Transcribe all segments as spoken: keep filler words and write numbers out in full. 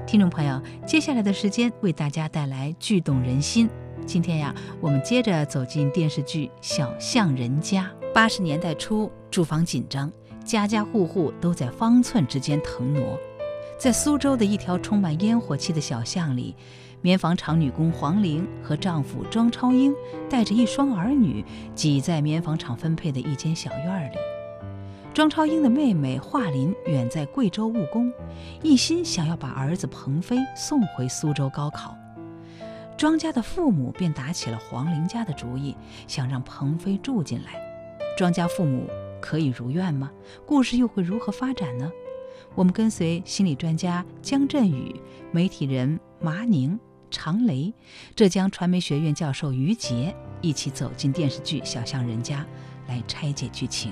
听众朋友，接下来的时间为大家带来剧动人心。今天呀，我们接着走进电视剧《小巷人家》。八十年代初，住房紧张，家家户户都在方寸之间腾挪。在苏州的一条充满烟火气的小巷里，棉纺厂女工黄玲和丈夫庄超英带着一双儿女挤在棉纺厂分配的一间小院里。庄超英的妹妹华林远在贵州务工，一心想要把儿子鹏飞送回苏州高考。庄家的父母便打起了黄玲家的主意，想让鹏飞住进来。庄家父母可以如愿吗？故事又会如何发展呢？我们跟随心理专家姜振宇、媒体人麻宁、常雷、浙江传媒学院教授于杰一起走进电视剧《小巷人家》，来拆解剧情。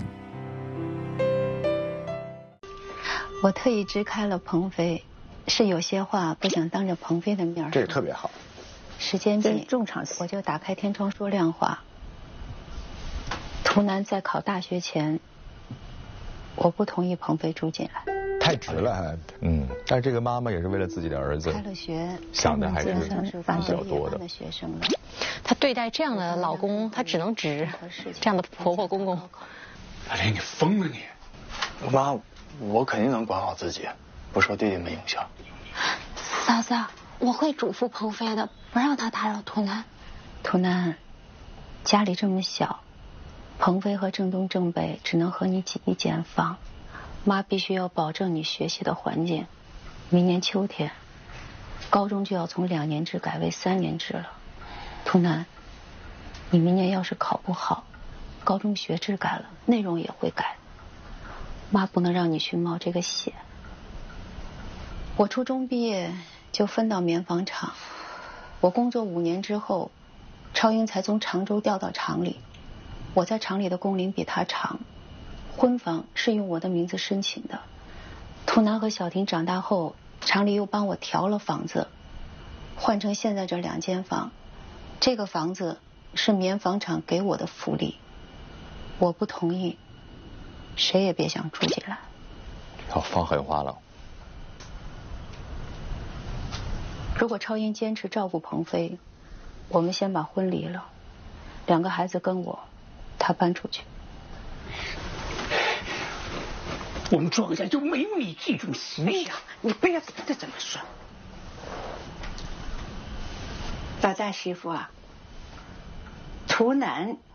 我特意支开了鹏飞，是有些话不想当着鹏飞的面说。 这个特别好。 时间紧，重场戏，我就打开天窗说亮话。图南在考大学前，我不同意鹏飞住进来。 太直了还，嗯，但是这个妈妈也是为了自己的儿子， 开了学， 想的还是比较多的。 学生了， 她对待这样的老公，她只能指这样的婆婆公公。 阿玲，你疯了你！ 妈，我肯定能管好自己，不受弟弟们影响。 嫂子，我会嘱咐鹏飞的，不让他打扰图南。 图南，家里这么小，鹏飞和郑东、郑北只能和你挤一间房，妈必须要保证你学习的环境。明年秋天，高中就要从两年制改为三年制了。图南，你明年要是考不好，高中学制改了，内容也会改。妈不能让你去冒这个险。我初中毕业就分到棉纺厂，我工作五年之后，超英才从常州调到厂里。我在厂里的工龄比他长，婚房是用我的名字申请的。图南和小婷长大后，厂里又帮我调了房子，换成现在这两间房。这个房子是棉纺厂给我的福利，我不同意，谁也别想住进来。 要放狠话了。 如果超英坚持照顾鹏飞，我们先把婚离了，两个孩子跟我，他搬出去。 我们庄家就没有你这种形象。 你不要再这么说。老大媳妇啊，图南